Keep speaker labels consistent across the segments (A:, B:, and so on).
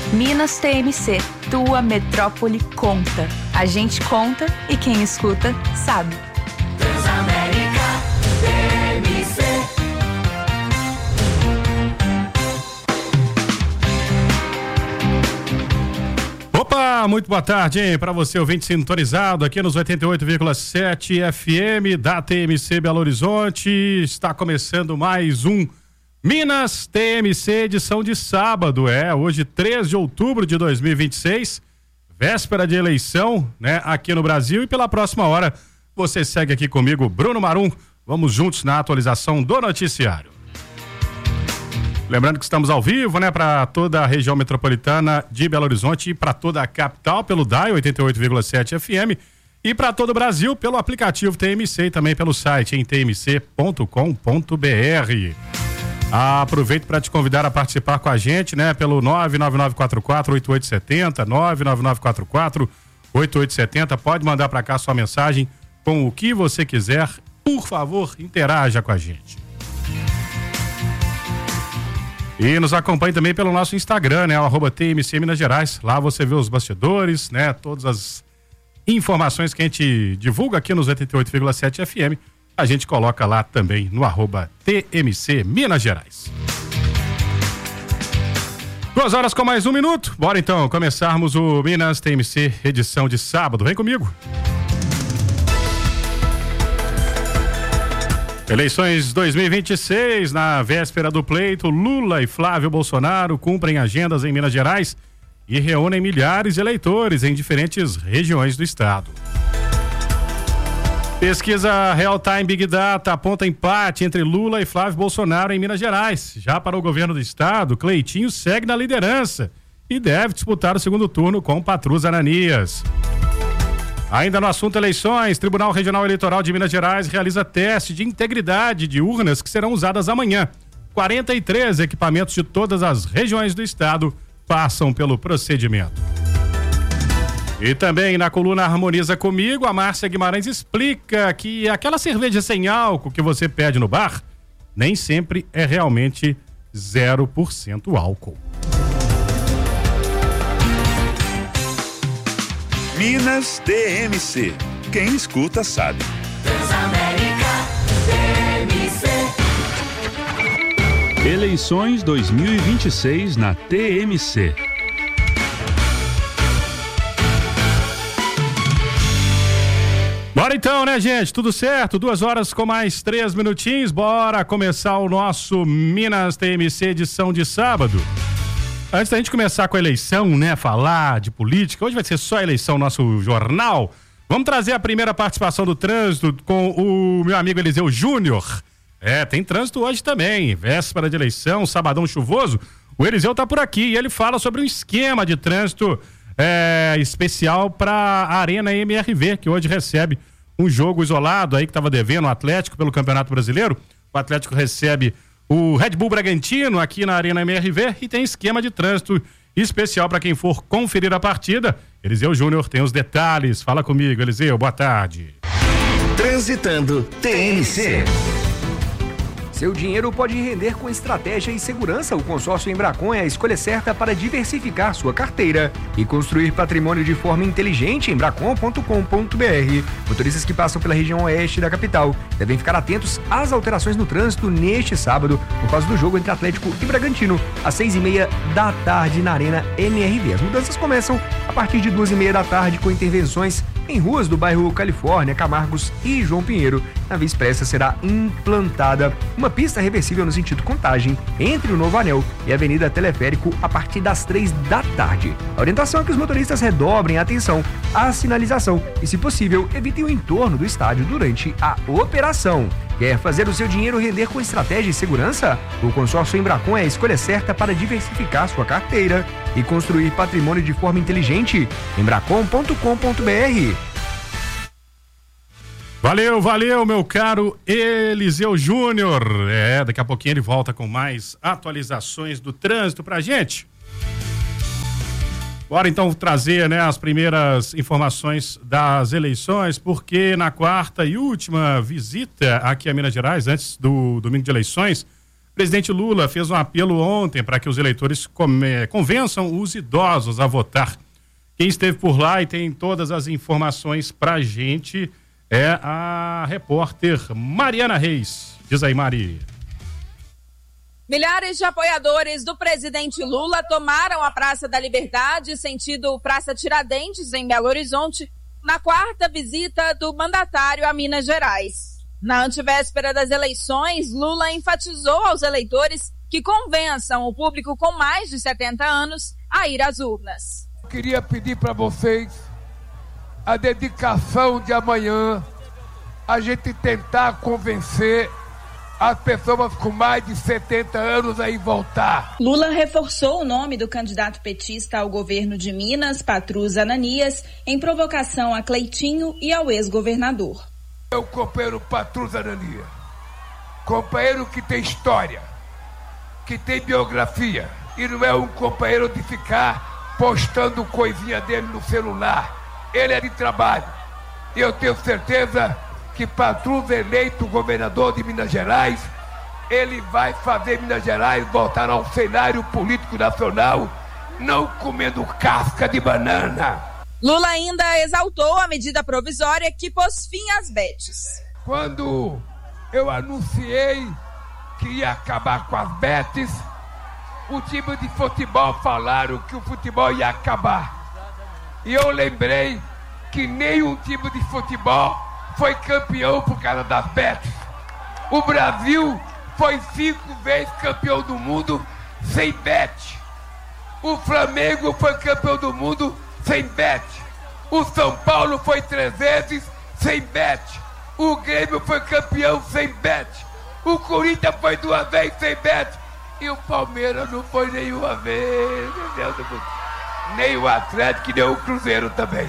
A: Minas TMC, tua metrópole conta. A gente conta e quem escuta sabe.
B: Transamérica TMC.
C: Opa, muito boa tarde, hein? Para você, ouvinte sintonizado aqui nos 88,7 FM da TMC Belo Horizonte. Está começando mais um Minas TMC, edição de sábado, hoje 3 de outubro de 2026, véspera de eleição, aqui no Brasil, e pela próxima hora você segue aqui comigo, Bruno Marum, vamos juntos na atualização do noticiário. Lembrando que estamos ao vivo, para toda a região metropolitana de Belo Horizonte e para toda a capital pelo DAI 88,7 FM e para todo o Brasil pelo aplicativo TMC e também pelo site em tmc.com.br. Aproveito para te convidar a participar com a gente, pelo 99944-8870, 99944-8870. Pode mandar para cá sua mensagem com o que você quiser. Por favor, interaja com a gente. E nos acompanhe também pelo nosso Instagram, o @TMC Minas Gerais. Lá você vê os bastidores, todas as informações que a gente divulga aqui nos 88,7 FM. A gente coloca lá também no @TMC Minas Gerais. 2 horas com mais 1 minuto. Bora então começarmos o Minas TMC edição de sábado. Vem comigo. Eleições 2026, na véspera do pleito, Lula e Flávio Bolsonaro cumprem agendas em Minas Gerais e reúnem milhares de eleitores em diferentes regiões do estado. Pesquisa Real Time Big Data aponta empate entre Lula e Flávio Bolsonaro em Minas Gerais. Já para o governo do estado, Cleitinho segue na liderança e deve disputar o segundo turno com Patrus Ananias. Ainda no assunto eleições, Tribunal Regional Eleitoral de Minas Gerais realiza teste de integridade de urnas que serão usadas amanhã. 43 equipamentos de todas as regiões do estado passam pelo procedimento. E também na coluna Harmoniza Comigo, a Márcia Guimarães explica que aquela cerveja sem álcool que você pede no bar nem sempre é realmente 0% álcool.
D: Minas TMC. Quem escuta sabe.
B: Transamérica TMC.
E: Eleições 2026 na TMC.
C: Bora então, gente? Tudo certo? 2 horas com mais 3 minutinhos. Bora começar o nosso Minas TMC edição de sábado. Antes da gente começar com a eleição, falar de política, hoje vai ser só a eleição, nosso jornal. Vamos trazer a primeira participação do trânsito com o meu amigo Eliseu Júnior. Tem trânsito hoje também, véspera de eleição, sabadão chuvoso. O Eliseu tá por aqui e ele fala sobre um esquema de trânsito especial para a Arena MRV, que hoje recebe um jogo isolado aí que estava devendo o Atlético pelo Campeonato Brasileiro. O Atlético recebe o Red Bull Bragantino aqui na Arena MRV e tem esquema de trânsito especial para quem for conferir a partida. Eliseu Júnior tem os detalhes. Fala comigo, Eliseu, boa tarde.
F: Transitando TMC.
G: Seu dinheiro pode render com estratégia e segurança. O consórcio Embracon é a escolha certa para diversificar sua carteira e construir patrimônio de forma inteligente. Embracon.com.br. Motoristas que passam pela região oeste da capital devem ficar atentos às alterações no trânsito neste sábado, por causa do jogo entre Atlético e Bragantino, às 6h30 da tarde na Arena MRV. As mudanças começam a partir de 2h30 da tarde, com intervenções em ruas do bairro Califórnia, Camargos e João Pinheiro. Na Via Expressa será implantada uma pista reversível no sentido Contagem entre o Novo Anel e a Avenida Teleférico a partir das 3 da tarde. A orientação é que os motoristas redobrem a atenção à sinalização e, se possível, evitem o entorno do estádio durante a operação. Quer fazer o seu dinheiro render com estratégia e segurança? O consórcio Embracon é a escolha certa para diversificar sua carteira e construir patrimônio de forma inteligente. Embracon.com.br.
C: Valeu, meu caro Eliseu Júnior. Daqui a pouquinho ele volta com mais atualizações do trânsito pra gente. Bora então trazer, as primeiras informações das eleições, porque na quarta e última visita aqui a Minas Gerais, antes do domingo de eleições, o presidente Lula fez um apelo ontem para que os eleitores convençam os idosos a votar. Quem esteve por lá e tem todas as informações pra gente é a repórter Mariana Reis. Diz aí, Mari.
H: Milhares de apoiadores do presidente Lula tomaram a Praça da Liberdade, sentido Praça Tiradentes, em Belo Horizonte, na quarta visita do mandatário a Minas Gerais. Na antevéspera das eleições, Lula enfatizou aos eleitores que convençam o público com mais de 70 anos a ir às urnas.
I: Queria pedir para vocês a dedicação de amanhã, a gente tentar convencer as pessoas com mais de 70 anos a ir votar.
J: Lula reforçou o nome do candidato petista ao governo de Minas, Patrus Ananias, em provocação a Cleitinho e ao ex-governador.
I: O companheiro Patrus Ananias, companheiro que tem história, que tem biografia, e não é um companheiro de ficar postando coisinha dele no celular. Ele é de trabalho. E eu tenho certeza que Patrus, eleito governador de Minas Gerais, ele vai fazer Minas Gerais voltar ao cenário político nacional, não comendo casca de banana.
H: Lula ainda exaltou a medida provisória que pôs fim às betes.
I: Quando eu anunciei que ia acabar com as betes, o time de futebol falaram que o futebol ia acabar. E eu lembrei que nenhum time de futebol foi campeão por causa das betes. O Brasil foi 5 vezes campeão do mundo sem bet. O Flamengo foi campeão do mundo sem bet. O São Paulo foi 3 vezes sem bet. O Grêmio foi campeão sem bet. O Corinthians foi 2 vezes sem bet. E o Palmeiras não foi nenhuma vez. Meu Deus do céu. Nem o Atlético, nem o Cruzeiro também.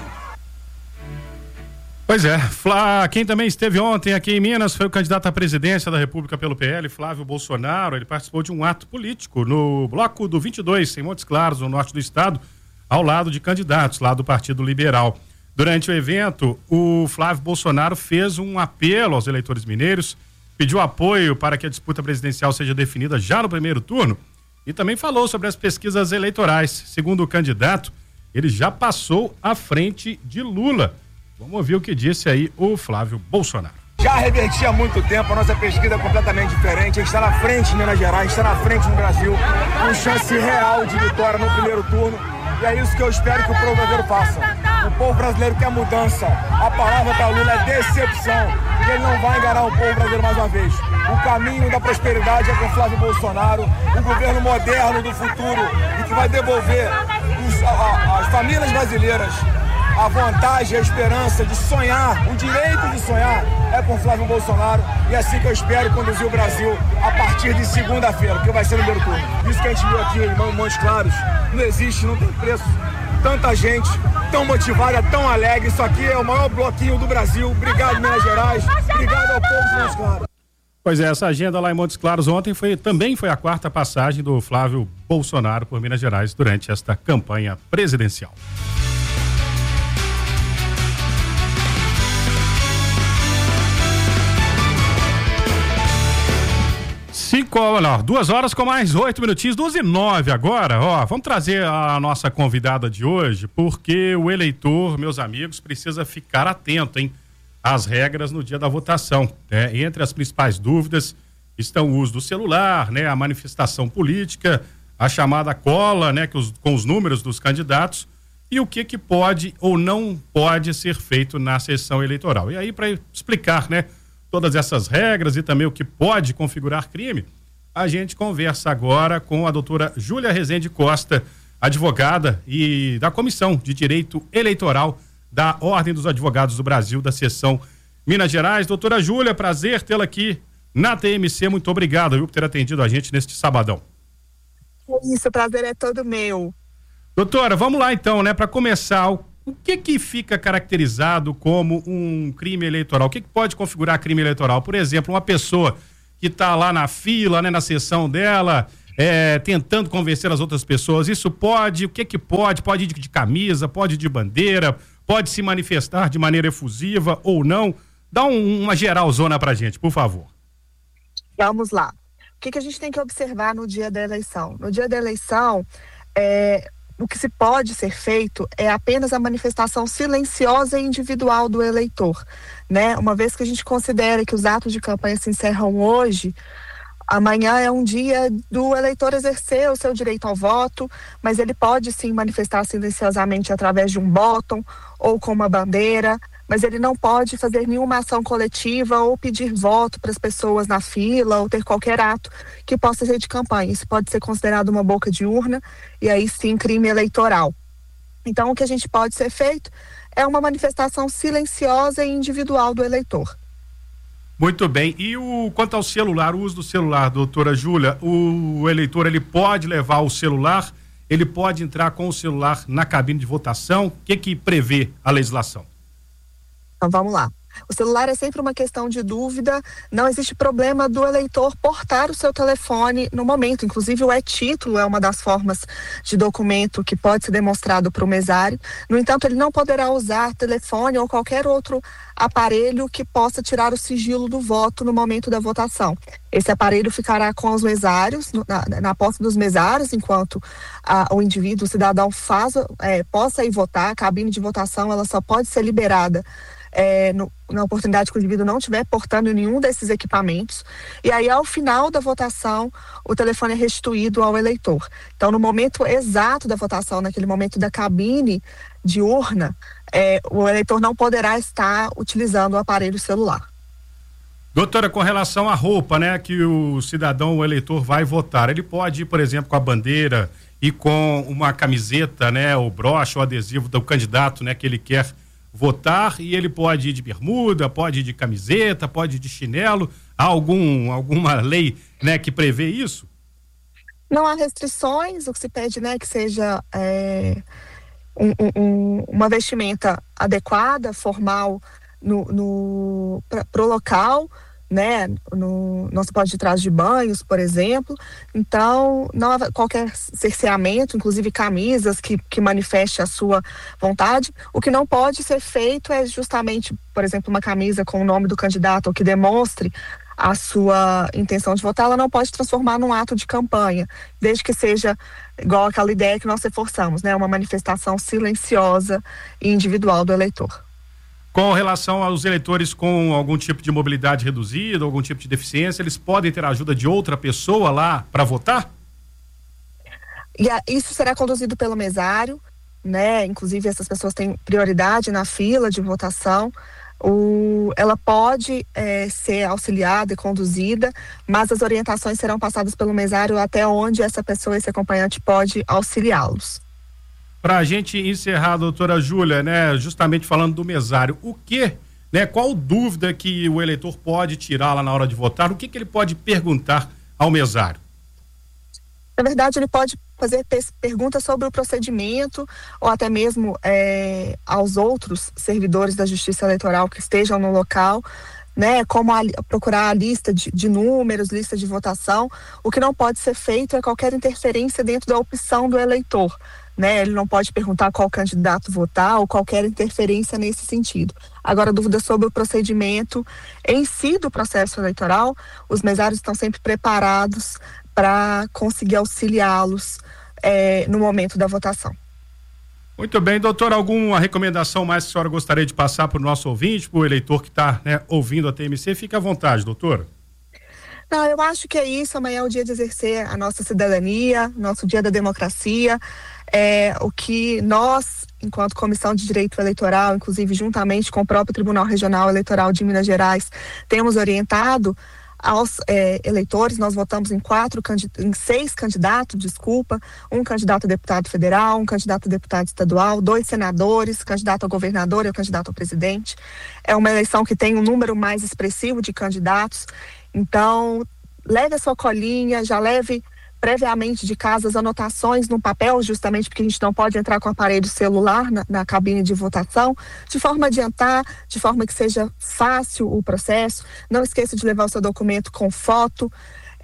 C: Pois é, quem também esteve ontem aqui em Minas foi o candidato à presidência da República pelo PL, Flávio Bolsonaro. Ele participou de um ato político no bloco do 22, em Montes Claros, no norte do estado, ao lado de candidatos lá do Partido Liberal. Durante o evento, o Flávio Bolsonaro fez um apelo aos eleitores mineiros, pediu apoio para que a disputa presidencial seja definida já no primeiro turno e também falou sobre as pesquisas eleitorais. Segundo o candidato, ele já passou à frente de Lula. Vamos ouvir o que disse aí o Flávio Bolsonaro.
K: Já reverti há muito tempo, a nossa pesquisa é completamente diferente. A gente está na frente em Minas Gerais, está na frente no Brasil, com chance real de vitória no primeiro turno. E é isso que eu espero que o povo brasileiro faça. O povo brasileiro quer mudança. A palavra para Lula é decepção. E ele não vai enganar o povo brasileiro mais uma vez. O caminho da prosperidade é com Flávio Bolsonaro, o governo moderno do futuro e que vai devolver às famílias brasileiras a vontade, a esperança de sonhar, o direito de sonhar é com Flávio Bolsonaro e é assim que eu espero conduzir o Brasil a partir de segunda-feira, que vai ser o primeiro turno. Isso que a gente viu aqui em Montes Claros não existe, não tem preço. Tanta gente, tão motivada, tão alegre. Isso aqui é o maior bloquinho do Brasil. Obrigado, Minas Gerais. Obrigado ao povo de Montes Claros.
C: Pois é, essa agenda lá em Montes Claros ontem também foi a quarta passagem do Flávio Bolsonaro por Minas Gerais durante esta campanha presidencial. 2 horas com mais 8 minutinhos, 2:09 agora. Vamos trazer a nossa convidada de hoje, porque o eleitor, meus amigos, precisa ficar atento, hein, às regras no dia da votação. Entre as principais dúvidas estão o uso do celular, a manifestação política, a chamada cola, com os números dos candidatos e o que pode ou não pode ser feito na sessão eleitoral. E aí, para explicar, todas essas regras e também o que pode configurar crime, a gente conversa agora com a doutora Júlia Rezende Costa, advogada e da Comissão de Direito Eleitoral da Ordem dos Advogados do Brasil, da seção Minas Gerais. Doutora Júlia, prazer tê-la aqui na TMC. Muito obrigado, por ter atendido a gente neste sabadão.
L: Isso, o prazer é todo meu.
C: Doutora, vamos lá então, para começar, o que fica caracterizado como um crime eleitoral? O que pode configurar crime eleitoral? Por exemplo, uma pessoa que está lá na fila, na sessão dela, tentando convencer as outras pessoas, isso pode? O que pode? Pode ir de camisa, pode ir de bandeira, pode se manifestar de maneira efusiva ou não? Dá uma geralzona pra gente, por favor.
L: Vamos lá. que a gente tem que observar no dia da eleição? No dia da eleição, o que se pode ser feito é apenas a manifestação silenciosa e individual do eleitor, né? Uma vez que a gente considera que os atos de campanha se encerram hoje, amanhã é um dia do eleitor exercer o seu direito ao voto, mas ele pode sim manifestar silenciosamente através de um botão ou com uma bandeira, mas ele não pode fazer nenhuma ação coletiva ou pedir voto para as pessoas na fila ou ter qualquer ato que possa ser de campanha. Isso pode ser considerado uma boca de urna e aí sim crime eleitoral. Então o que a gente pode ser feito é uma manifestação silenciosa e individual do eleitor.
C: Muito bem. E quanto ao celular, o uso do celular, doutora Júlia, o eleitor ele pode levar o celular, ele pode entrar com o celular na cabine de votação? O que prevê a legislação?
L: Então vamos lá. O celular é sempre uma questão de dúvida, não existe problema do eleitor portar o seu telefone no momento, inclusive o e-título é uma das formas de documento que pode ser demonstrado para o mesário. No entanto, ele não poderá usar telefone ou qualquer outro aparelho que possa tirar o sigilo do voto no momento da votação. Esse aparelho ficará com os mesários, na posse dos mesários, enquanto o indivíduo, o cidadão possa ir votar. A cabine de votação ela só pode ser liberada na oportunidade que o indivíduo não estiver portando nenhum desses equipamentos, e aí ao final da votação o telefone é restituído ao eleitor. Então no momento exato da votação, naquele momento da cabine de urna, o eleitor não poderá estar utilizando o aparelho celular.
C: Doutora, com relação à roupa, né, que o cidadão, o eleitor vai votar, ele pode ir, por exemplo, com a bandeira e com uma camiseta, né, o broche, o adesivo do candidato, né, que ele quer votar, e ele pode ir de bermuda, pode ir de camiseta, pode ir de chinelo. Há alguma lei, né, que prevê isso?
L: Não há restrições, o que se pede, né, que seja uma vestimenta adequada, formal para o local, né? Não se pode ir de traje de banhos, por exemplo. Então, não há qualquer cerceamento, inclusive camisas que manifeste a sua vontade. O que não pode ser feito é justamente, por exemplo, uma camisa com o nome do candidato ou que demonstre a sua intenção de votar, ela não pode transformar num ato de campanha, desde que seja igual aquela ideia que nós reforçamos, né? Uma manifestação silenciosa e individual do eleitor.
C: Com relação aos eleitores com algum tipo de mobilidade reduzida, algum tipo de deficiência, eles podem ter a ajuda de outra pessoa lá para votar?
L: Isso será conduzido pelo mesário, né? Inclusive essas pessoas têm prioridade na fila de votação. Ela pode ser auxiliada e conduzida, mas as orientações serão passadas pelo mesário até onde essa pessoa, esse acompanhante, pode auxiliá-los.
C: Para a gente encerrar, doutora Júlia, né, justamente falando do mesário, qual dúvida que o eleitor pode tirar lá na hora de votar? O que ele pode perguntar ao mesário?
L: Na verdade, ele pode fazer perguntas sobre o procedimento ou até mesmo aos outros servidores da Justiça Eleitoral que estejam no local, né, como procurar a lista de números, lista de votação. O que não pode ser feito é qualquer interferência dentro da opção do eleitor, né? Ele não pode perguntar qual candidato votar ou qualquer interferência nesse sentido. Agora, dúvidas sobre o procedimento em si do processo eleitoral, os mesários estão sempre preparados para conseguir auxiliá-los no momento da votação.
C: Muito bem, doutor, alguma recomendação mais que a senhora gostaria de passar para o nosso ouvinte, para o eleitor que está, né, ouvindo a TMC? Fique à vontade, doutora.
L: Não, eu acho que é isso. Amanhã é o dia de exercer a nossa cidadania, nosso dia da democracia. O que nós, enquanto Comissão de Direito Eleitoral, inclusive juntamente com o próprio Tribunal Regional Eleitoral de Minas Gerais, temos orientado aos eleitores. Nós votamos em 6 candidatos, um candidato a deputado federal, um candidato a deputado estadual, 2 senadores, candidato a governador e o candidato a presidente. É uma eleição que tem um número mais expressivo de candidatos, então leve a sua colinha, já leve previamente de casa as anotações no papel, justamente porque a gente não pode entrar com aparelho celular na cabine de votação, de forma a adiantar, de forma que seja fácil o processo. Não esqueça de levar o seu documento com foto,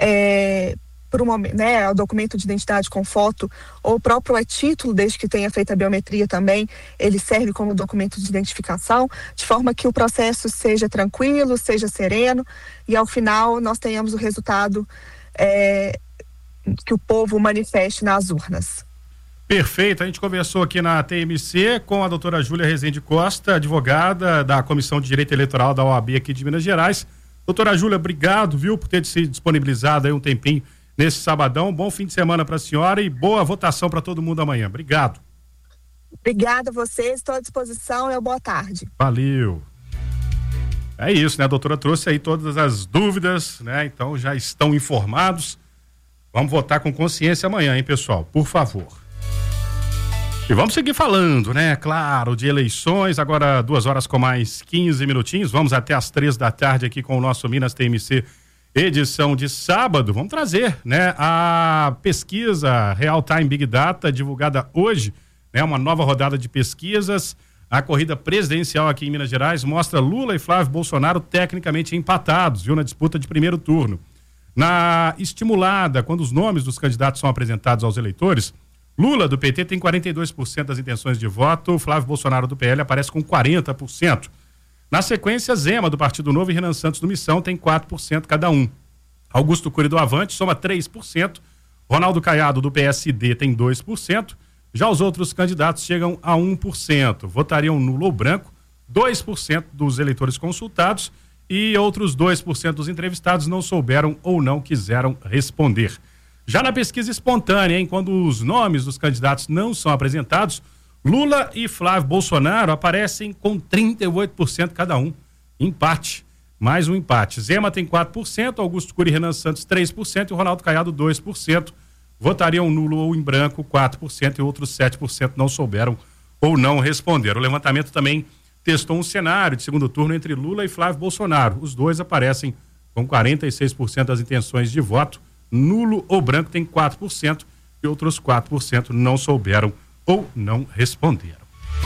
L: o documento de identidade com foto, ou o próprio e-título, desde que tenha feito a biometria também, ele serve como documento de identificação, de forma que o processo seja tranquilo, seja sereno, e ao final nós tenhamos o resultado que o povo manifeste nas urnas.
C: Perfeito, a gente conversou aqui na TMC com a doutora Júlia Rezende Costa, advogada da Comissão de Direito Eleitoral da OAB aqui de Minas Gerais. Doutora Júlia, obrigado, viu, por ter se disponibilizado aí um tempinho nesse sabadão. Bom fim de semana para a senhora e boa votação para todo mundo amanhã. Obrigado.
L: Obrigada a vocês, estou à disposição e boa tarde.
C: Valeu. É isso, né? A doutora trouxe aí todas as dúvidas, né? Então já estão informados. Vamos votar com consciência amanhã, hein, pessoal? Por favor. E vamos seguir falando, né? Claro, de eleições, agora 2 horas com mais 15 minutinhos, vamos até às 3 da tarde aqui com o nosso Minas TMC, edição de sábado. Vamos trazer, né? A pesquisa Real Time Big Data, divulgada hoje, né? Uma nova rodada de pesquisas, a corrida presidencial aqui em Minas Gerais mostra Lula e Flávio Bolsonaro tecnicamente empatados, viu? Na disputa de primeiro turno. Na estimulada, quando os nomes dos candidatos são apresentados aos eleitores, Lula, do PT, tem 42% das intenções de voto, Flávio Bolsonaro, do PL, aparece com 40%. Na sequência, Zema, do Partido Novo, e Renan Santos, do Missão, tem 4% cada um. Augusto Cury, do Avante, soma 3%, Ronaldo Caiado, do PSD, tem 2%, já os outros candidatos chegam a 1%. Votariam nulo ou branco 2% dos eleitores consultados e outros 2% dos entrevistados não souberam ou não quiseram responder. Já na pesquisa espontânea, quando os nomes dos candidatos não são apresentados, Lula e Flávio Bolsonaro aparecem com 38% cada um. Empate. Mais um empate. Zema tem 4%, Augusto Cury e Renan Santos 3% e o Ronaldo Caiado 2%. Votariam nulo ou em branco 4% e outros 7% não souberam ou não responderam. O levantamento também testou um cenário de segundo turno entre Lula e Flávio Bolsonaro. Os dois aparecem com 46% das intenções de voto. Nulo ou branco tem 4% e outros 4% não souberam ou não responderam.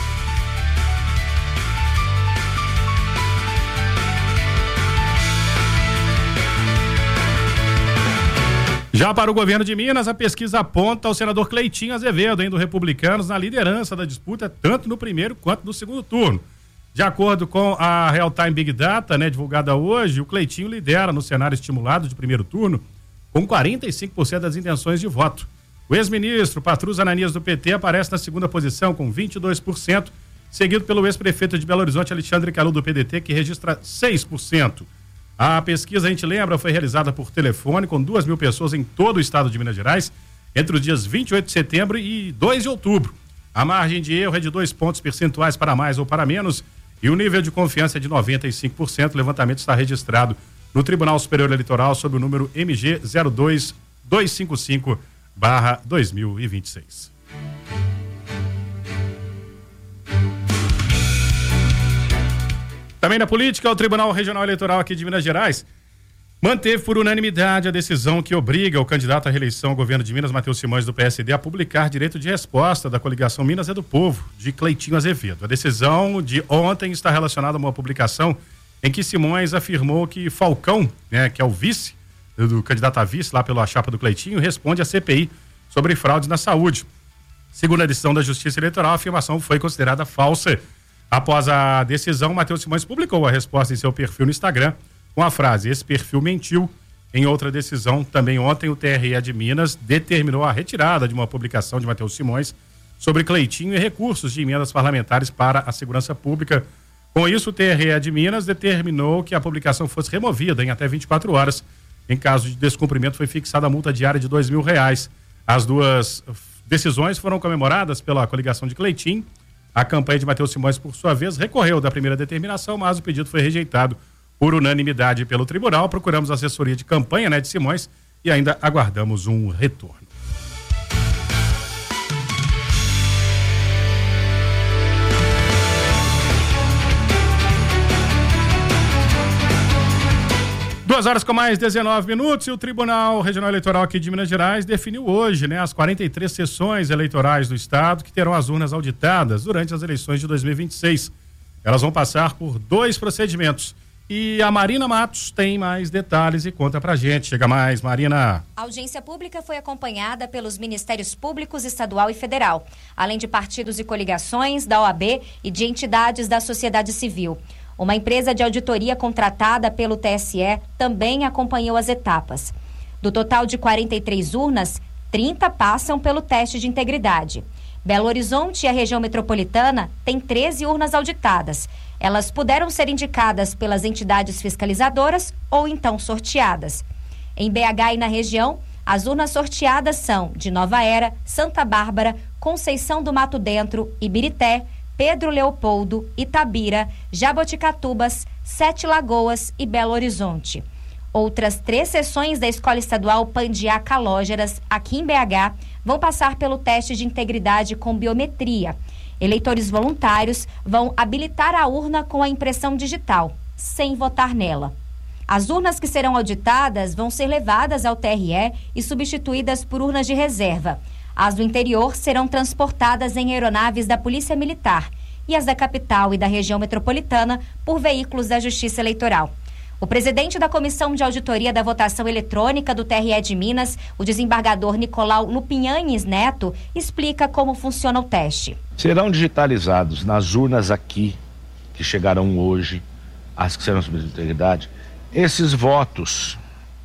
C: Já para o governo de Minas, a pesquisa aponta o senador Cleitinho Azevedo, do Republicanos, na liderança da disputa, tanto no primeiro quanto no segundo turno. De acordo com a Real Time Big Data, divulgada hoje, o Cleitinho lidera no cenário estimulado de primeiro turno, com 45% das intenções de voto. O ex-ministro Patrus Ananias, do PT, aparece na segunda posição, com 22%, seguido pelo ex-prefeito de Belo Horizonte, Alexandre Calu, do PDT, que registra 6%. A pesquisa, a gente lembra, foi realizada por telefone, com 2.000 pessoas em todo o estado de Minas Gerais, entre os dias 28 de setembro e 2 de outubro. A margem de erro é de 2 pontos percentuais para mais ou para menos, e o nível de confiança é de 95%. O levantamento está registrado no Tribunal Superior Eleitoral sob o número MG 02255/2026. Também na política, o Tribunal Regional Eleitoral aqui de Minas Gerais manteve por unanimidade a decisão que obriga o candidato à reeleição ao governo de Minas, Matheus Simões, do PSD, a publicar direito de resposta da coligação Minas é do Povo, de Cleitinho Azevedo. A decisão de ontem está relacionada a uma publicação em que Simões afirmou que Falcão, que é o vice do candidato a vice lá pela chapa do Cleitinho, responde à CPI sobre fraudes na saúde. Segundo a decisão da Justiça Eleitoral, a afirmação foi considerada falsa. Após a decisão, Matheus Simões publicou a resposta em seu perfil no Instagram com a frase: "Esse perfil mentiu". Em outra decisão, também ontem, o TRE de Minas determinou a retirada de uma publicação de Matheus Simões sobre Cleitinho e recursos de emendas parlamentares para a segurança pública. Com isso, o TRE de Minas determinou que a publicação fosse removida em até 24 horas. Em caso de descumprimento, foi fixada a multa diária de R$2.000. As duas decisões foram comemoradas pela coligação de Cleitinho. A campanha de Matheus Simões, por sua vez, recorreu da primeira determinação, mas o pedido foi rejeitado por unanimidade pelo tribunal. Procuramos a assessoria de campanha, de Simões, e ainda aguardamos um retorno. Duas horas com mais 19 minutos, e o Tribunal Regional Eleitoral aqui de Minas Gerais definiu hoje, as 43 sessões eleitorais do estado que terão as urnas auditadas durante as eleições de 2026. Elas vão passar por 2 procedimentos. E a Marina Matos tem mais detalhes e conta pra gente. Chega mais, Marina.
M: A audiência pública foi acompanhada pelos Ministérios Públicos Estadual e Federal, além de partidos e coligações, da OAB e de entidades da sociedade civil. Uma empresa de auditoria contratada pelo TSE também acompanhou as etapas. Do total de 43 urnas, 30 passam pelo teste de integridade. Belo Horizonte e a região metropolitana têm 13 urnas auditadas. Elas puderam ser indicadas pelas entidades fiscalizadoras ou então sorteadas. Em BH e na região, as urnas sorteadas são de Nova Era, Santa Bárbara, Conceição do Mato Dentro, Ibirité, Pedro Leopoldo, Itabira, Jaboticatubas, Sete Lagoas e Belo Horizonte. Outras 3 seções da Escola Estadual Pandiá Calógeras, aqui em BH, vão passar pelo teste de integridade com biometria. Eleitores voluntários vão habilitar a urna com a impressão digital, sem votar nela. As urnas que serão auditadas vão ser levadas ao TRE e substituídas por urnas de reserva. As do interior serão transportadas em aeronaves da Polícia Militar e as da capital e da região metropolitana por veículos da Justiça Eleitoral. O presidente da Comissão de Auditoria da Votação Eletrônica do TRE de Minas, o desembargador Nicolau Lupinhanes Neto, explica como funciona o teste.
N: Serão digitalizados nas urnas aqui, que chegarão hoje, as que serão submetidas à integridade, esses votos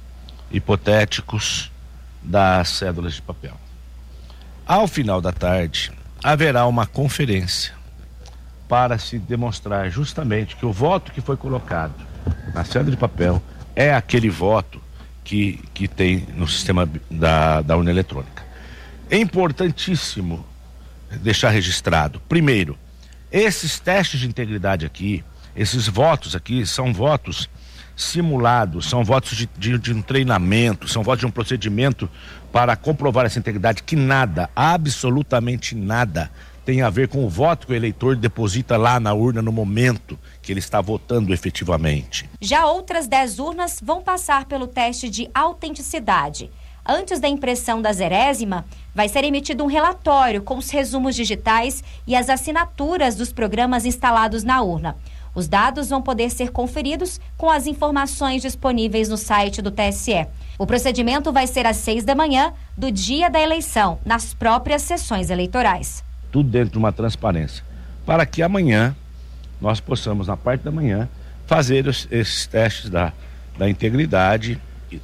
N: hipotéticos das cédulas de papel. Ao final da tarde, haverá uma conferência para se demonstrar justamente que o voto que foi colocado na cédula de papel é aquele voto que tem no sistema da urna eletrônica. É importantíssimo deixar registrado, primeiro, esses testes de integridade aqui, esses votos aqui são votos simulados, são votos de um treinamento, são votos de um procedimento para comprovar essa integridade que nada, absolutamente nada, tem a ver com o voto que o eleitor deposita lá na urna no momento que ele está votando efetivamente.
M: Já outras 10 urnas vão passar pelo teste de autenticidade. Antes da impressão da zerésima, vai ser emitido um relatório com os resumos digitais e as assinaturas dos programas instalados na urna. Os dados vão poder ser conferidos com as informações disponíveis no site do TSE. O procedimento vai ser às 6 da manhã do dia da eleição, nas próprias sessões eleitorais.
N: Tudo dentro de uma transparência, para que amanhã nós possamos, na parte da manhã, fazer esses testes da integridade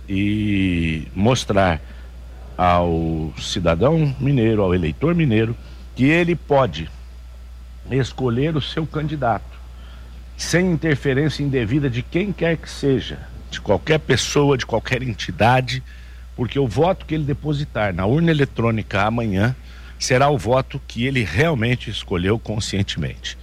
N: e mostrar ao cidadão mineiro, ao eleitor mineiro, que ele pode escolher o seu candidato, sem interferência indevida de quem quer que seja, de qualquer pessoa, de qualquer entidade, porque o voto que ele depositar na urna eletrônica amanhã será o voto que ele realmente escolheu conscientemente.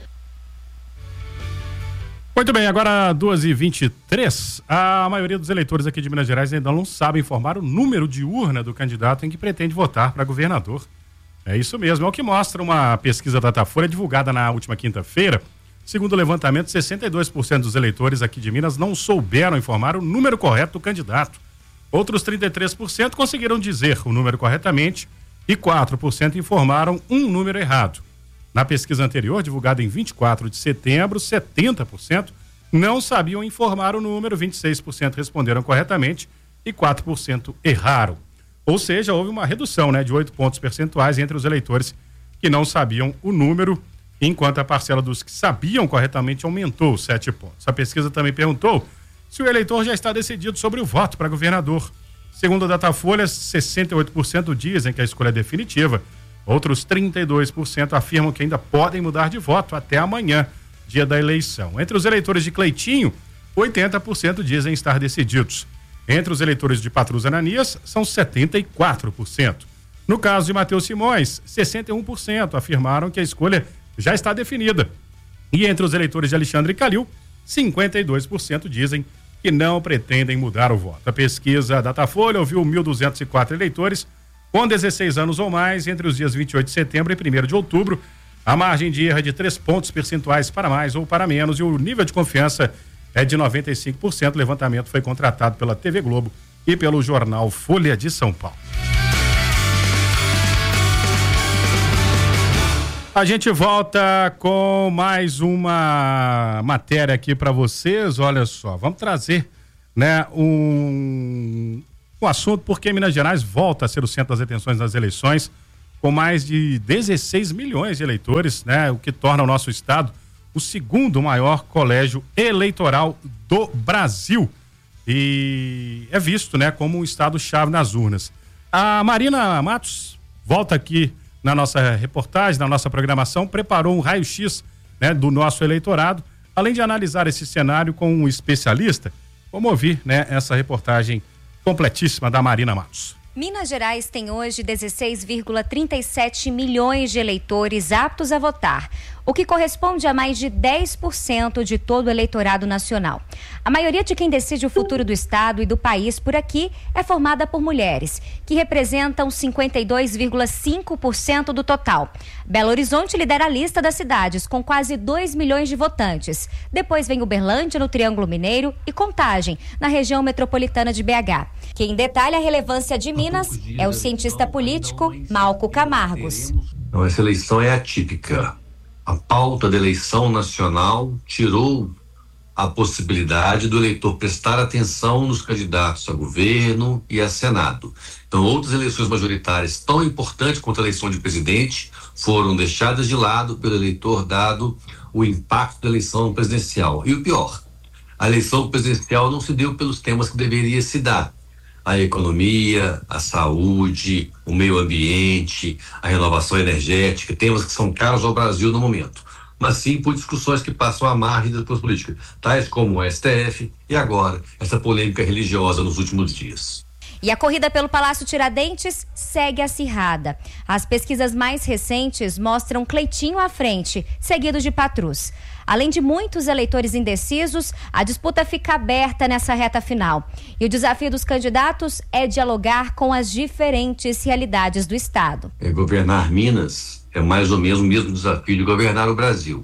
C: Muito bem, agora 2h23, a maioria dos eleitores aqui de Minas Gerais ainda não sabe informar o número de urna do candidato em que pretende votar para governador. É isso mesmo, é o que mostra uma pesquisa da Datafolha divulgada na última quinta-feira. Segundo o levantamento, 62% dos eleitores aqui de Minas não souberam informar o número correto do candidato. Outros 33% conseguiram dizer o número corretamente e 4% informaram um número errado. Na pesquisa anterior, divulgada em 24 de setembro, 70% não sabiam informar o número, 26% responderam corretamente e 4% erraram. Ou seja, houve uma redução, de 8 pontos percentuais entre os eleitores que não sabiam o número, enquanto a parcela dos que sabiam corretamente aumentou 7 pontos. A pesquisa também perguntou se o eleitor já está decidido sobre o voto para governador. Segundo a Datafolha, 68% dizem que a escolha é definitiva. Outros 32% afirmam que ainda podem mudar de voto até amanhã, dia da eleição. Entre os eleitores de Cleitinho, 80% dizem estar decididos. Entre os eleitores de Patrus Ananias, são 74%. No caso de Matheus Simões, 61% afirmaram que a escolha já está definida. E entre os eleitores de Alexandre Calil, 52% dizem que não pretendem mudar o voto. A pesquisa Datafolha ouviu 1.204 eleitores com 16 anos ou mais entre os dias 28 de setembro e 1º de outubro. A margem de erro é de 3 pontos percentuais para mais ou para menos e o nível de confiança é de 95%. O levantamento foi contratado pela TV Globo e pelo jornal Folha de São Paulo. A gente volta com mais uma matéria aqui para vocês. Olha só, vamos trazer, um assunto porque Minas Gerais volta a ser o centro das atenções nas eleições, com mais de 16 milhões de eleitores, o que torna o nosso estado o segundo maior colégio eleitoral do Brasil. e é visto, né, como um estado-chave nas urnas. A Marina Matos volta aqui na nossa reportagem, na nossa programação, preparou um raio-x, né, do nosso eleitorado, além de analisar esse cenário com um especialista. Vamos ouvir, né, essa reportagem completíssima da Marina Matos.
M: Minas Gerais tem hoje 16,37 milhões de eleitores aptos a votar, o que corresponde a mais de 10% de todo o eleitorado nacional. A maioria de quem decide o futuro do estado e do país por aqui é formada por mulheres, que representam 52,5% do total. Belo Horizonte lidera a lista das cidades, com quase 2 milhões de votantes. Depois vem Uberlândia, no Triângulo Mineiro, e Contagem, na região metropolitana de BH. Quem detalha a relevância de Minas é o cientista político Malco Camargos.
O: Não, essa eleição é atípica. A pauta da eleição nacional tirou a possibilidade do eleitor prestar atenção nos candidatos a governo e a Senado. Então, outras eleições majoritárias tão importantes quanto a eleição de presidente foram deixadas de lado pelo eleitor, dado o impacto da eleição presidencial. E o pior, a eleição presidencial não se deu pelos temas que deveria se dar. A economia, a saúde, o meio ambiente, a renovação energética, temas que são caros ao Brasil no momento, mas sim por discussões que passam à margem das políticas, tais como o STF e agora essa polêmica religiosa nos últimos dias.
M: E a corrida pelo Palácio Tiradentes segue acirrada. As pesquisas mais recentes mostram Cleitinho à frente, seguido de Patrus. Além de muitos eleitores indecisos, a disputa fica aberta nessa reta final. E o desafio dos candidatos é dialogar com as diferentes realidades do estado.
O: Governar Minas é mais ou menos o mesmo desafio de governar o Brasil,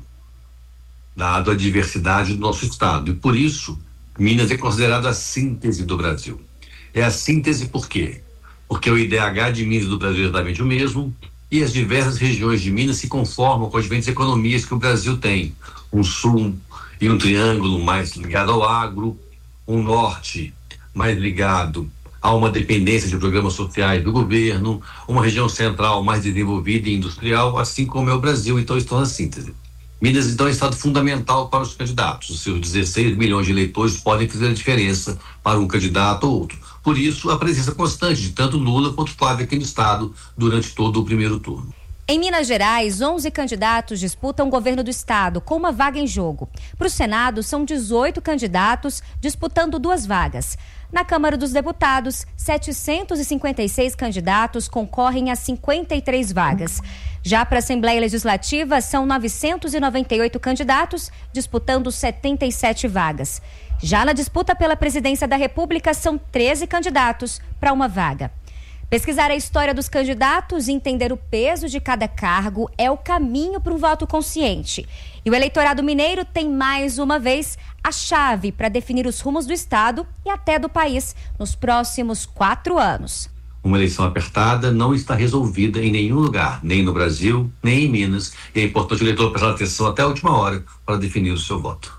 O: dado a diversidade do nosso estado. E por isso, Minas é considerada a síntese do Brasil. É a síntese por quê? Porque o IDH de Minas e do Brasil é exatamente o mesmo, e as diversas regiões de Minas se conformam com as diferentes economias que o Brasil tem. Um sul e um triângulo mais ligado ao agro, um norte mais ligado a uma dependência de programas sociais do governo, uma região central mais desenvolvida e industrial, assim como é o Brasil. Então, estão na síntese. Minas, então, é um estado fundamental para os candidatos. Os seus 16 milhões de eleitores podem fazer a diferença para um candidato ou outro. Por isso, a presença constante de tanto Lula quanto Flávio aqui no estado durante todo o primeiro turno.
M: Em Minas Gerais, 11 candidatos disputam o governo do estado, com uma vaga em jogo. Para o Senado, são 18 candidatos disputando 2 vagas. Na Câmara dos Deputados, 756 candidatos concorrem a 53 vagas. Já para a Assembleia Legislativa, são 998 candidatos disputando 77 vagas. Já na disputa pela presidência da República, são 13 candidatos para uma vaga. Pesquisar a história dos candidatos e entender o peso de cada cargo é o caminho para um voto consciente. E o eleitorado mineiro tem mais uma vez a chave para definir os rumos do estado e até do país nos próximos 4 anos.
O: Uma eleição apertada não está resolvida em nenhum lugar, nem no Brasil, nem em Minas. E é importante o eleitor prestar atenção até a última hora para definir o seu voto.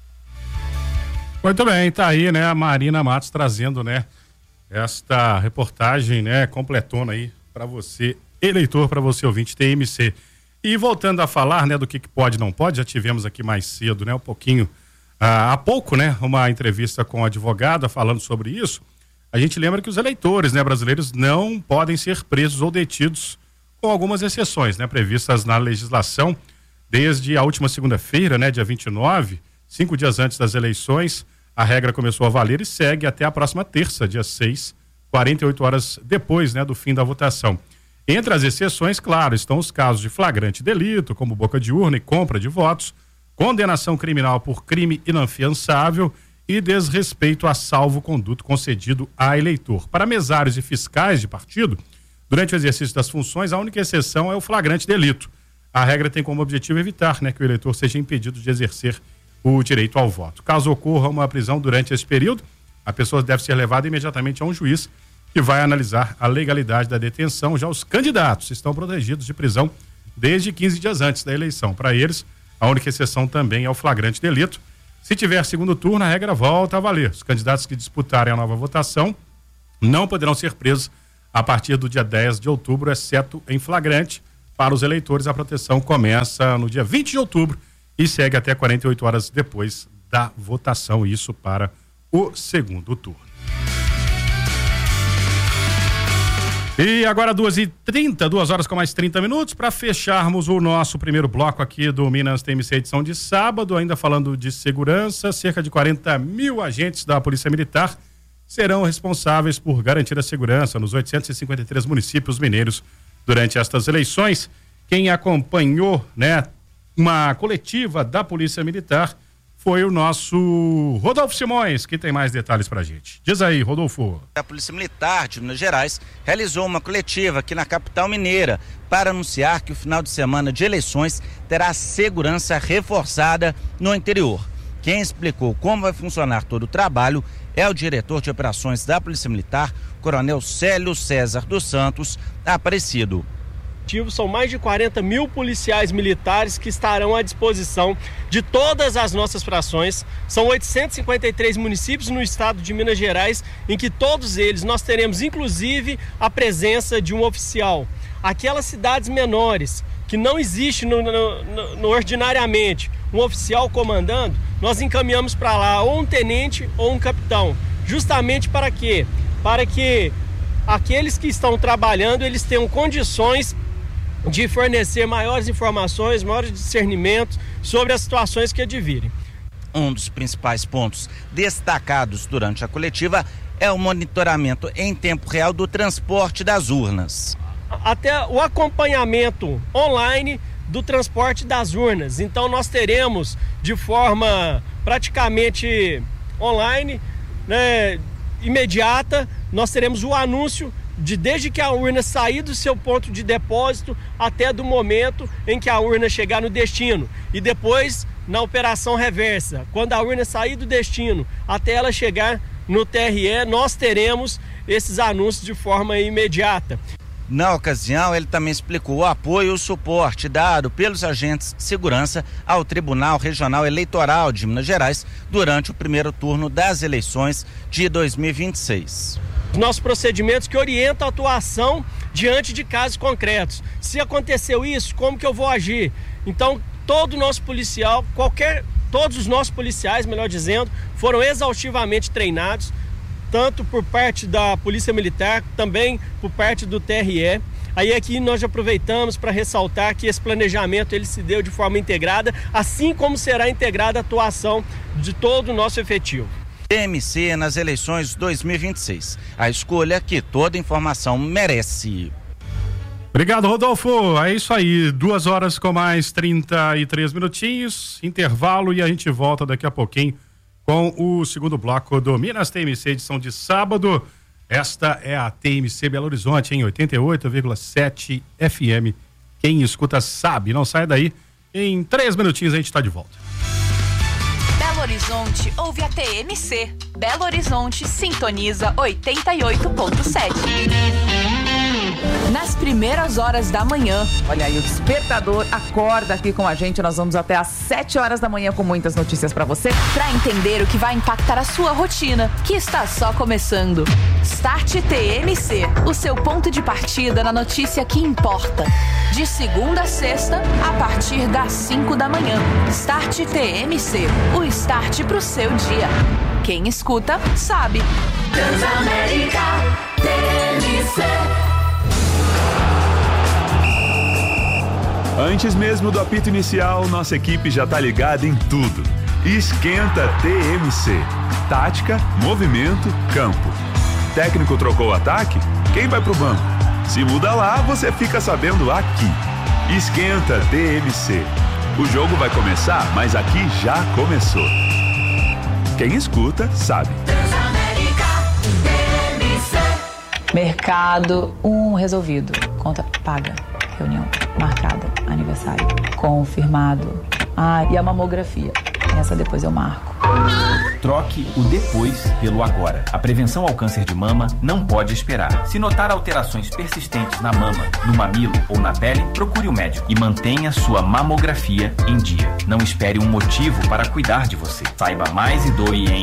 C: Muito bem, tá aí, né, a Marina Matos trazendo, né, esta reportagem, né, completona aí para você, eleitor, para você ouvinte TMC. E voltando a falar, né, do que pode e não pode, já tivemos aqui mais cedo, né, um pouquinho, há pouco, né, uma entrevista com a advogada falando sobre isso. A gente lembra que os eleitores, né, brasileiros não podem ser presos ou detidos, com algumas exceções, né, previstas na legislação desde a última segunda-feira, né, dia 29, 5 dias antes das eleições. A regra começou a valer e segue até a próxima terça, dia 6, 48 horas depois, né, do fim da votação. Entre as exceções, claro, estão os casos de flagrante delito, como boca de urna e compra de votos, condenação criminal por crime inafiançável e desrespeito a salvo-conduto concedido a eleitor. Para mesários e fiscais de partido, durante o exercício das funções, a única exceção é o flagrante delito. A regra tem como objetivo evitar, né, que o eleitor seja impedido de exercer o direito ao voto. Caso ocorra uma prisão durante esse período, a pessoa deve ser levada imediatamente a um juiz que vai analisar a legalidade da detenção. Já os candidatos estão protegidos de prisão desde 15 dias antes da eleição. Para eles, a única exceção também é o flagrante delito. Se tiver segundo turno, a regra volta a valer. Os candidatos que disputarem a nova votação não poderão ser presos a partir do dia 10 de outubro, exceto em flagrante. Para os eleitores, a proteção começa no dia 20 de outubro e segue até 48 horas depois da votação, isso para o segundo turno. E agora 2h30, 2 horas com mais 30 minutos, para fecharmos o nosso primeiro bloco aqui do Minas TMC edição de sábado, ainda falando de segurança. Cerca de 40 mil agentes da Polícia Militar serão responsáveis por garantir a segurança nos 853 municípios mineiros durante estas eleições. Quem acompanhou, uma coletiva da Polícia Militar foi o nosso Rodolfo Simões, que tem mais detalhes pra gente. Diz aí, Rodolfo.
P: A Polícia Militar de Minas Gerais realizou uma coletiva aqui na capital mineira para anunciar que o final de semana de eleições terá segurança reforçada no interior. Quem explicou como vai funcionar todo o trabalho é o diretor de operações da Polícia Militar, Coronel Célio César dos Santos Aparecido.
Q: São mais de 40 mil policiais militares que estarão à disposição de todas as nossas frações. São 853 municípios no estado de Minas Gerais, em que todos eles nós teremos inclusive a presença de um oficial. Aquelas cidades menores que não existe ordinariamente um oficial comandando, nós encaminhamos para lá ou um tenente ou um capitão. Justamente para quê? Para que aqueles que estão trabalhando, eles tenham condições de fornecer maiores informações, maiores discernimentos sobre as situações que advirem.
P: Um dos principais pontos destacados durante a coletiva é o monitoramento em tempo real do transporte das urnas.
Q: Até o acompanhamento online do transporte das urnas. Então nós teremos de forma praticamente online, imediata, nós teremos o anúncio desde que a urna sair do seu ponto de depósito até do momento em que a urna chegar no destino. E depois na operação reversa, quando a urna sair do destino até ela chegar no TRE, nós teremos esses anúncios de forma imediata.
P: Na ocasião, ele também explicou o apoio e o suporte dado pelos agentes de segurança ao Tribunal Regional Eleitoral de Minas Gerais durante o primeiro turno das eleições de 2026.
Q: Nossos procedimentos que orientam a atuação diante de casos concretos. Se aconteceu isso, como que eu vou agir? Então, todos os nossos policiais, melhor dizendo, foram exaustivamente treinados, tanto por parte da Polícia Militar, também por parte do TRE. Aí aqui nós já aproveitamos para ressaltar que esse planejamento ele se deu de forma integrada, assim como será integrada a atuação de todo o nosso efetivo.
P: TMC nas eleições 2026. A escolha que toda informação merece.
C: Obrigado, Rodolfo. É isso aí. 2 horas com mais 33 minutinhos. Intervalo e a gente volta daqui a pouquinho com o segundo bloco do Minas TMC, edição de sábado. Esta é a TMC Belo Horizonte, em 88,7 FM. Quem escuta sabe, não sai daí. Em 3 minutinhos a gente está de volta.
A: Belo Horizonte ouve a TMC. Belo Horizonte sintoniza 88.7. Nas primeiras horas da manhã.
R: Olha aí, o despertador acorda aqui com a gente. Nós vamos até às 7 horas da manhã com muitas notícias pra você.
A: Pra entender o que vai impactar a sua rotina, que está só começando. Start TMC, o seu ponto de partida na notícia que importa. De segunda a sexta, a partir das 5 da manhã. Start TMC, o start pro seu dia. Quem escuta, sabe.
B: Transamérica TMC.
S: Antes mesmo do apito inicial, nossa equipe já tá ligada em tudo. Esquenta TMC. Tática, movimento, campo. Técnico trocou o ataque? Quem vai pro banco? Se muda lá, você fica sabendo aqui. Esquenta TMC. O jogo vai começar, mas aqui já começou. Quem escuta, sabe.
R: Mercado, resolvido. Conta paga. Reunião marcada. Aniversário confirmado. E a mamografia. Essa depois eu marco.
T: Troque o depois pelo agora. A prevenção ao câncer de mama não pode esperar. Se notar alterações persistentes na mama, no mamilo ou na pele, procure o médico e mantenha sua mamografia em dia. Não espere um motivo para cuidar de você. Saiba mais e doe em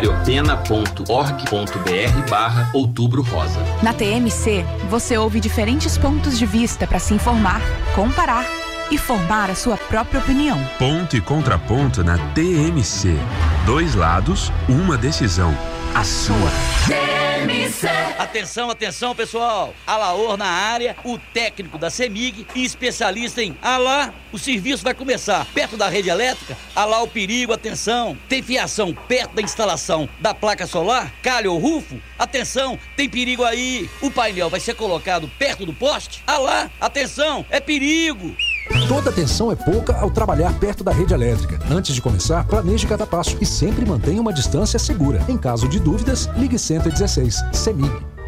T: mariopena.org.br/Outubro Rosa.
A: Na TMC, você ouve diferentes pontos de vista para se informar, comparar e formar a sua própria opinião.
E: Ponto e contraponto na TMC. 2 lados, uma decisão. A sua.
B: TMC.
U: Atenção, atenção, pessoal. Alaor na área, o técnico da CEMIG e especialista em Alá. O serviço vai começar perto da rede elétrica. Alá o perigo, atenção. Tem fiação perto da instalação da placa solar? Calha ou rufo? Atenção, tem perigo aí. O painel vai ser colocado perto do poste? Alá, atenção, é perigo.
V: Toda atenção é pouca ao trabalhar perto da rede elétrica. Antes de começar, planeje cada passo e sempre mantenha uma distância segura. Em caso de dúvidas, ligue 116. CEMIG.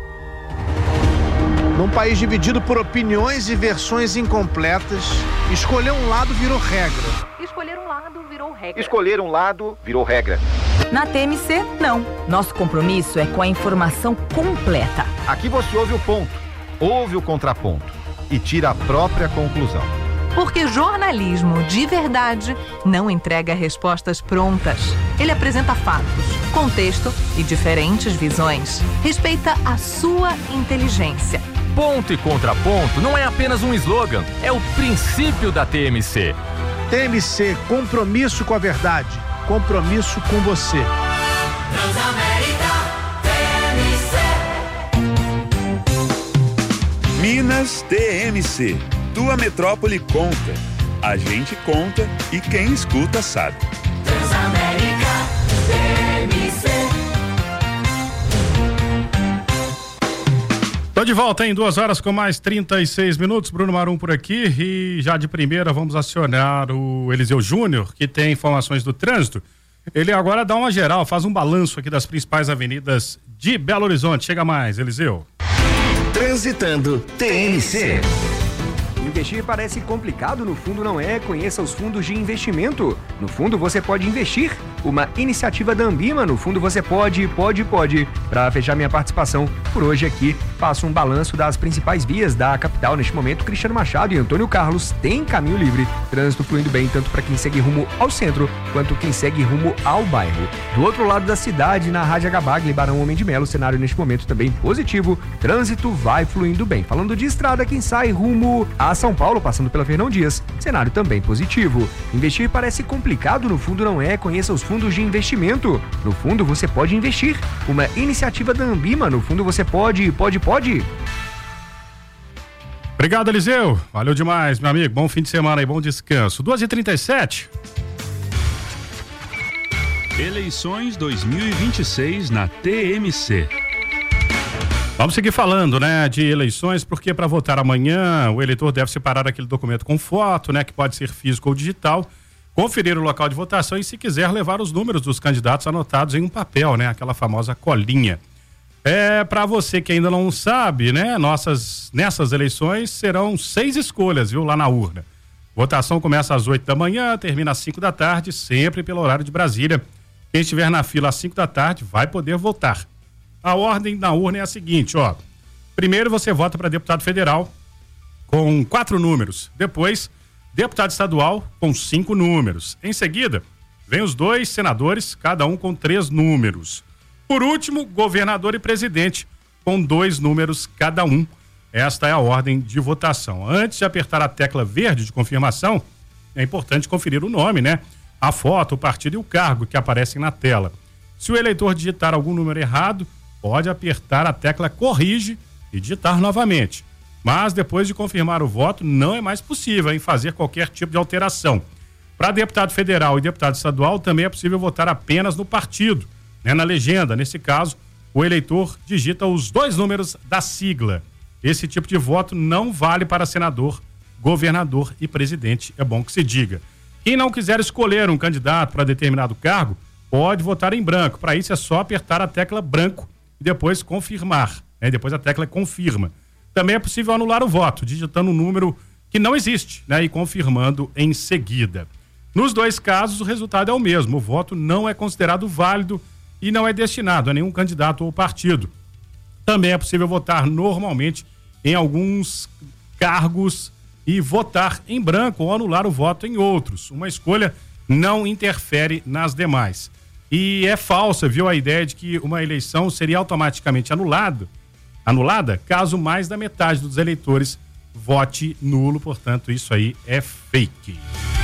W: Num país dividido por opiniões e versões incompletas, escolher um lado virou regra.
X: Escolher um lado virou regra.
W: Escolher um lado virou regra.
X: Na TMC, não. Nosso compromisso é com a informação completa.
Y: Aqui você ouve o ponto, ouve o contraponto e tira a própria conclusão.
X: Porque jornalismo de verdade não entrega respostas prontas. Ele apresenta fatos, contexto e diferentes visões. Respeita a sua inteligência.
Z: Ponto e contraponto não é apenas um slogan, é o princípio da TMC.
W: TMC, compromisso com a verdade, compromisso com você.
B: Transamérica, TMC.
D: Minas TMC. Tua metrópole conta. A gente conta e quem escuta sabe.
B: Transamérica, TMC.
C: Tô de volta em 2 horas com mais 36 minutos. Bruno Marum por aqui e já de primeira vamos acionar o Eliseu Júnior, que tem informações do trânsito. Ele agora dá uma geral, faz um balanço aqui das principais avenidas de Belo Horizonte. Chega mais, Eliseu.
F: Transitando TMC.
G: Investir parece complicado, no fundo não é. Conheça os fundos de investimento. No fundo você pode investir. Uma iniciativa da Ambima, no fundo você pode. Para fechar minha participação por hoje aqui, faço um balanço das principais vias da capital. Neste momento, Cristiano Machado e Antônio Carlos têm caminho livre. Trânsito fluindo bem, tanto para quem segue rumo ao centro, quanto quem segue rumo ao bairro. Do outro lado da cidade, na Rádio Agabagli, Barão Homem de Melo, cenário neste momento também positivo. Trânsito vai fluindo bem. Falando de estrada, quem sai rumo a São Paulo, passando pela Fernão Dias, cenário também positivo. Investir parece complicado, no fundo não é. Conheça os fundos de investimento. No fundo você pode investir. Uma iniciativa da Ambima, no fundo você pode.
C: Obrigado, Eliseu. Valeu demais, meu amigo. Bom fim de semana e bom descanso. 2h37.
E: Eleições 2026 na TMC.
C: Vamos seguir falando, né, de eleições, porque para votar amanhã o eleitor deve separar aquele documento com foto, né, que pode ser físico ou digital, conferir o local de votação e, se quiser, levar os números dos candidatos anotados em um papel, né, aquela famosa colinha. Para você que ainda não sabe, né, nessas eleições serão 6 escolhas, viu, lá na urna. Votação começa às 8 da manhã, termina às 5 da tarde, sempre pelo horário de Brasília. Quem estiver na fila às 5 da tarde vai poder votar. A ordem da urna é a seguinte, ó. Primeiro você vota para deputado federal com 4 números. Depois, deputado estadual com 5 números. Em seguida, vem os 2 senadores, cada um com 3 números. Por último, governador e presidente com 2 números cada um. Esta é a ordem de votação. Antes de apertar a tecla verde de confirmação, é importante conferir o nome, né? A foto, o partido e o cargo que aparecem na tela. Se o eleitor digitar algum número errado, pode apertar a tecla corrige e digitar novamente. Mas depois de confirmar o voto, não é mais possível fazer qualquer tipo de alteração. Para deputado federal e deputado estadual, também é possível votar apenas no partido, né, na legenda. Nesse caso, o eleitor digita os 2 números da sigla. Esse tipo de voto não vale para senador, governador e presidente, é bom que se diga. Quem não quiser escolher um candidato para determinado cargo, pode votar em branco. Para isso é só apertar a tecla branco e depois confirmar, né? Depois a tecla confirma. Também é possível anular o voto, digitando um número que não existe, né? E confirmando em seguida. Nos 2 casos, o resultado é o mesmo. O voto não é considerado válido e não é destinado a nenhum candidato ou partido. Também é possível votar normalmente em alguns cargos e votar em branco ou anular o voto em outros. Uma escolha não interfere nas demais. E é falsa, viu, a ideia de que uma eleição seria automaticamente anulada caso mais da metade dos eleitores vote nulo, portanto, isso aí é fake.